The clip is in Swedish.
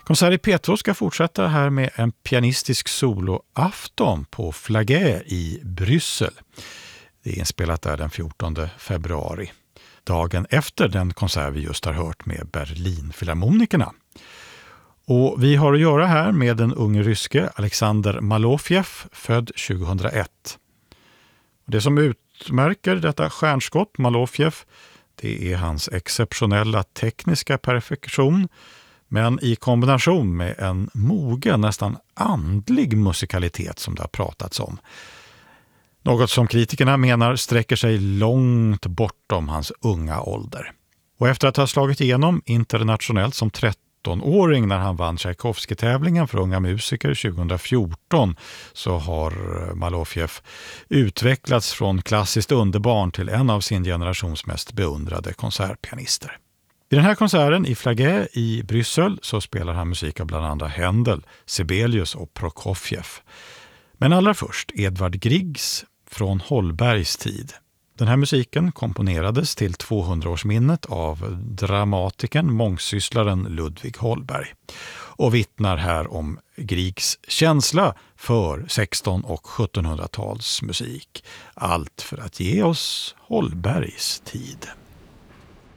Konsert i P2 ska fortsätta här med en pianistisk soloafton på Flagey i Bryssel. Det är inspelat där den 14 februari. Dagen efter den konsert vi just har hört med Berlinfilharmonikerna. Och vi har att göra här med den unge ryske Alexander Malofejev, född 2001. Det som utmärker detta stjärnskott, Malofejev, det är hans exceptionella tekniska perfektion, men i kombination med en mogen, nästan andlig musikalitet som det har pratats om. Något som kritikerna menar sträcker sig långt bortom hans unga ålder. Och efter att ha slagit igenom internationellt som 13-åring när han vann Tchaikovsky-tävlingen för unga musiker 2014 så har Malofejev utvecklats från klassiskt underbarn till en av sin generations mest beundrade konsertpianister. I den här konserten i Flagey i Bryssel så spelar han musik av bland andra Händel, Sibelius och Prokofjev. Men allra först Edvard Griegs från Holbergs tid. Den här musiken komponerades till 200-årsminnet av dramatikern, mångsysslaren Ludvig Holberg och vittnar här om Griegs känsla för 1600- och 1700-tals musik. Allt för att ge oss Holbergs tid.